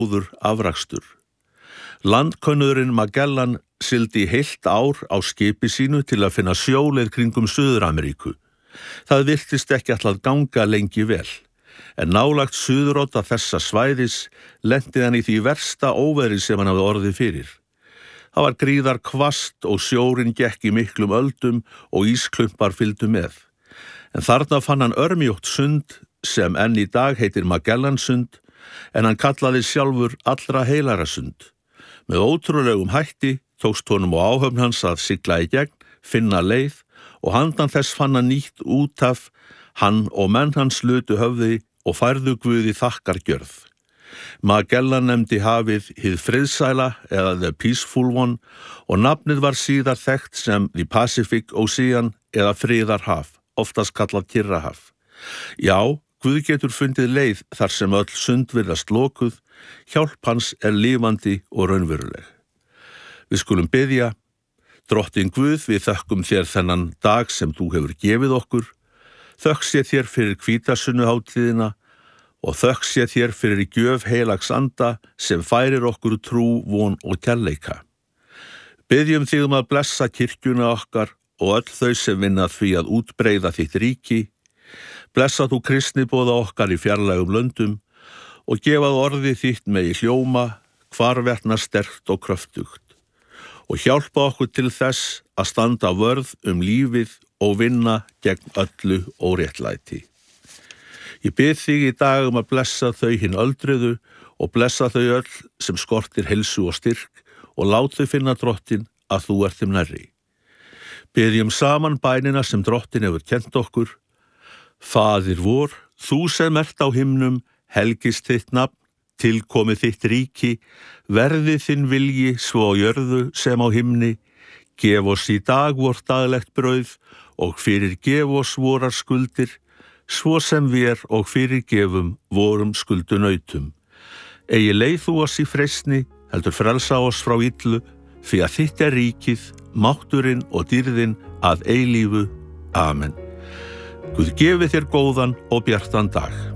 góður afrakstur. Landkönnuðurinn Magellan sigldi heilt ár á skipi sínu til að finna sjóleið kringum Suður-Ameríku. Það virtist ekki ætla að ganga lengi vel, en nálægt suðurodda þessa svæðis lenti hann í því versta óveðri sem hann hafði orðið fyrir. Það var gríðar hvasst og sjórinn gekk í miklum öldum og ísklumpar fylgdu með. En þarna fann hann örmjótt sund sem enn í dag heitir Magellansund, en hann kallaði sjálfur allra heilara sund. Með ótrúlegum hætti tókst honum og áhöfn hans að sigla í gegn, finna leið og handan þess fann hann nýtt út af, hann og menn hans lutu höfði og færðu Guði þakkargjörð. Magellan nefndi hafið hið friðsæla eða The Peaceful One og nafnið var síðar þekkt sem The Pacific Ocean eða friðarhaf, oftast kallað Kyrrahaf. Já, Guð getur fundið leið þar sem öll sund virðast lokuð, hjálp hans lifandi og raunveruleg. Við skulum biðja. Drottinn Guð, við þökkum þér þennan dag sem þú hefur gefið okkur, þökk sé þér fyrir hvítasunnuhátíðina og þökk sé þér fyrir gjöf heilags anda sem færir okkur trú, von og kærleika. Biðjum þig að blessa kirkjuna okkar og öll þau sem vinna því að útbreiða þitt ríki. Blessa þú kristniboða okkar í fjarlægum löndum og gefað orði þitt megi hljóma, hvarvetna sterkt og kröftugt. Og hjálpa okkur til þess að standa vörð lífið og vinna gegn öllu óréttlæti. Ég bið þig í dag að blessa þau hin öldruðu og blessa þau öll sem skortir heilsu og styrk og lát þau finna Drottinn að þú ert þeim nærri. Biðjum saman bænina sem Drottinn hefur kennt okkur. Faðir vor, þú sem ert á himnum, helgist þitt nafn, tilkomi þitt ríki, verði þinn vilji svo á jörðu sem á himni, gef oss í dag vort daglegt brauð og fyrirgef oss vorar skuldir, svo sem vér og fyrirgefum vorum skuldunautum. Eigi leið þú oss í freistni, heldur frelsa oss frá illu, því að þitt ríkið, mátturinn og dýrðin að eilífu. Amen. Guð gefi þér góðan og bjartan dag.